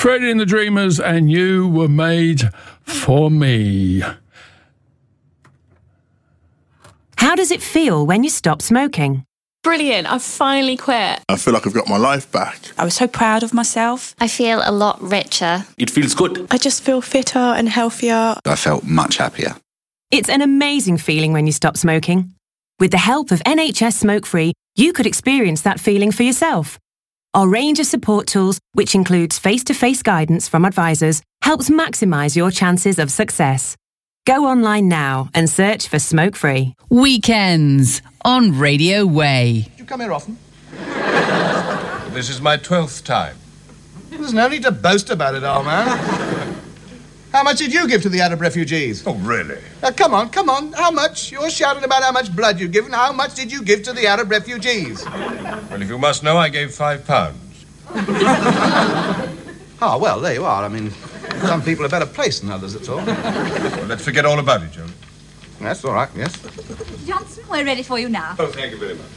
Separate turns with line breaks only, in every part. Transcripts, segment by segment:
Freddie and the Dreamers, and You Were Made for Me.
How does it feel when you stop smoking?
Brilliant, I've finally quit.
I feel like I've got my life back.
I was so proud of myself.
I feel a lot richer.
It feels good.
I just feel fitter and healthier.
I felt much happier.
It's an amazing feeling when you stop smoking. With the help of NHS Smoke Free, you could experience that feeling for yourself. Our range of support tools, which includes face-to-face guidance from advisors, helps maximise your chances of success. Go online now and search for Smoke Free.
Weekends on Radio Way.
Do you come here often?
This is my 12th time.
There's no need to boast about it, old man. How much did you give to the Arab refugees?
Oh, really?
Come on. How much? You're shouting about how much blood you've given. How much did you give to the Arab refugees?
Well, if you must know, I gave £5.
Oh, well, there you are. I mean, some people are better placed than others, that's all.
Well, let's forget all about it, John.
That's all right, yes.
Johnson, we're ready for you now.
Oh, thank you very much.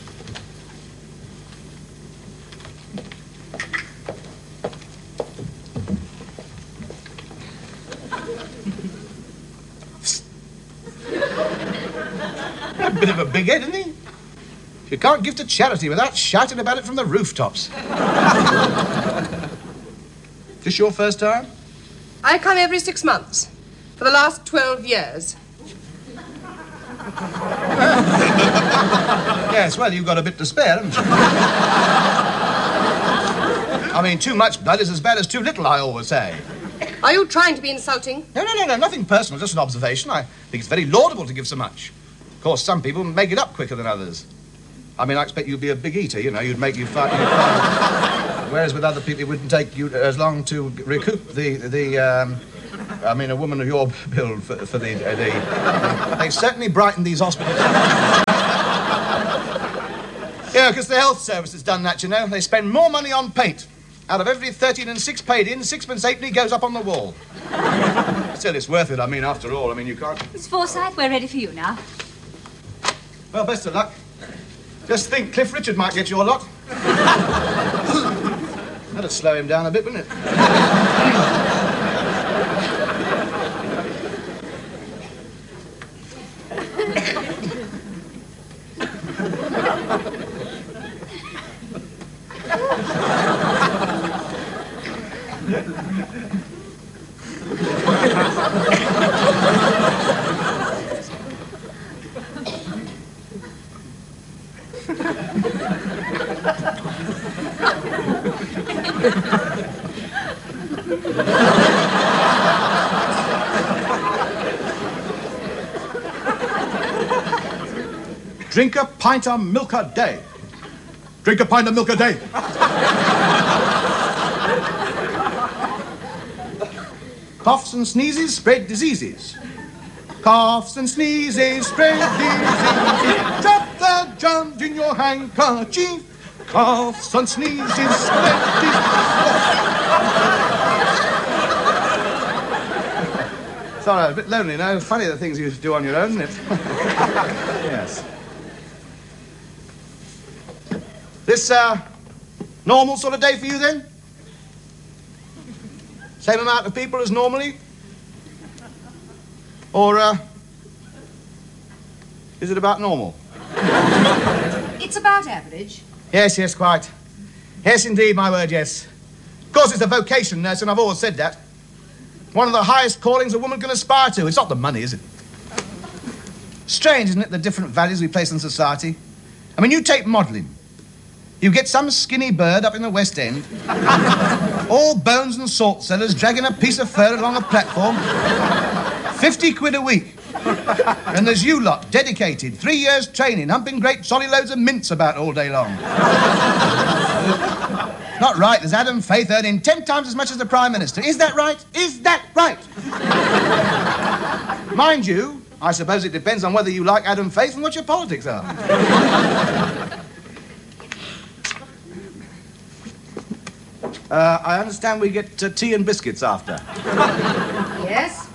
A bit of a big head, isn't he? You can't give to charity without shouting about it from the rooftops. This your first time?
I come every 6 months for the last 12 years.
Yes, well, you've got a bit to spare, haven't you? I mean, too much blood is as bad as too little, I always say.
Are you trying to be insulting?
No, nothing personal, just an observation. I think it's very laudable to give so much. Of course, some people make it up quicker than others. I mean, I expect you'd be a big eater, you know, you'd make you fight. Whereas with other people, it wouldn't take you as long to recoup I mean, a woman of your build for the they certainly brighten these hospitals. Yeah, because the health service has done that, you know. They spend more money on paint. Out of every 13 and 6 paid in, 6pence halfpenny goes up on the wall. Still, it's worth it, I mean, after all. I mean, you can't...
Miss Forsyth, we're ready for you now.
Well, best of luck. Just think, Cliff Richard might get your lot. That'd slow him down a bit, wouldn't it? Drink a pint of milk a day. Drink a pint of milk a day. Coughs and sneezes spread diseases. Coughs and sneezes spread diseases. Drop the germs in your handkerchief. Coughs and sneezes spread diseases. Sorry, a bit lonely now. Funny the things you do on your own, isn't it? Yes. This, normal sort of day for you, then? Same amount of people as normally? Or, is it about normal?
It's about average.
Yes, quite. Yes, indeed, my word, yes. Of course, it's a vocation, nurse, and I've always said that. One of the highest callings a woman can aspire to. It's not the money, is it? Strange, isn't it, the different values we place in society? I mean, you take modelling. You get some skinny bird up in the West End, all bones and salt cellars dragging a piece of fur along a platform, 50 quid a week. And there's you lot, dedicated, 3 years training, humping great solid loads of mints about all day long. Not right, there's Adam Faith earning 10 times as much as the Prime Minister. Is that right? Is that right? Mind you, I suppose it depends on whether you like Adam Faith and what your politics are. I understand we get tea and biscuits after.
Yes?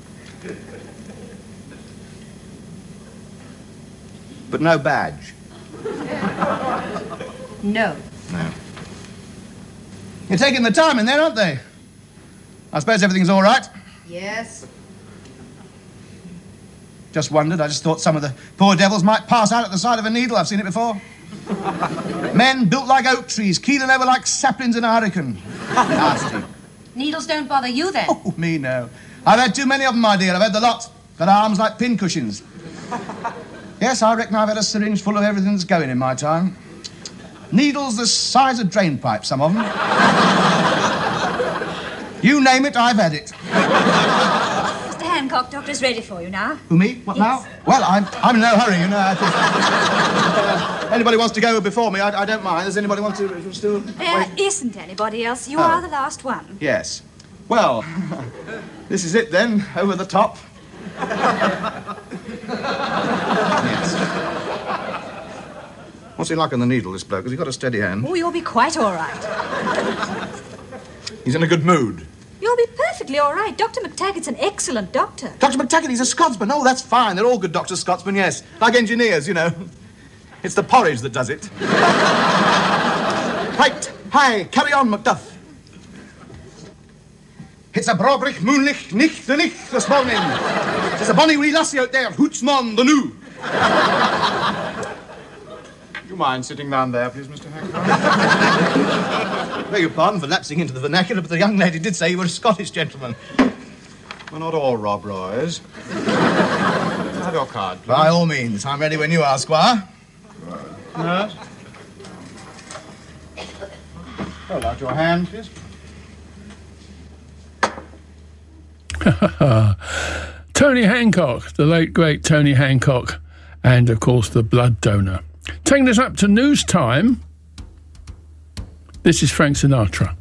But no badge.
No.
No. You're taking the time in there, aren't they? I suppose everything's all right?
Yes.
Just wondered. I just thought some of the poor devils might pass out at the sight of a needle. I've seen it before. Men built like oak trees, keeling over like saplings in a hurricane. Nasty.
Needles don't bother you then?
Oh, me no. I've had too many of them, my dear. I've had the lot. Got arms like pincushions. Yes, I reckon I've had a syringe full of everything that's going in my time. Needles the size of drain pipes, some of them. You name it, I've had it.
Mr. Hancock, doctor's ready for you now.
Who, me? What, now? Well, I'm in no hurry, you know. Anybody wants to go before me, I don't mind. Does anybody want to still...
There isn't anybody else. You are the last one.
Yes. Well, this is it then, over the top. Yes. What's he like on the needle, this bloke? Has he got a steady hand?
Oh, you'll be quite all right.
He's in a good mood.
You'll be perfectly all right. Dr. McTaggart's an excellent doctor.
Dr. McTaggart, he's a Scotsman. Oh, that's fine. They're all good doctors, Scotsmen, yes. Like engineers, you know. It's the porridge that does it. Right. Hi, carry on, Macduff. It's a brobrich moonlich nicht the nicht this morning. There's a bonny wee lassie out there, hootsman the new. You mind sitting down there, please, Mr. Hancock? Beg your pardon for lapsing into the vernacular, but the young lady did say you were a Scottish gentleman. We're not all Rob Roys. Have your card, please. By all means. I'm ready when you are, Squire. Yes. Hold out your hand, please.
Tony Hancock, the late, great Tony Hancock, and, of course, the blood donor. Taking us up to news time, this is Frank Sinatra.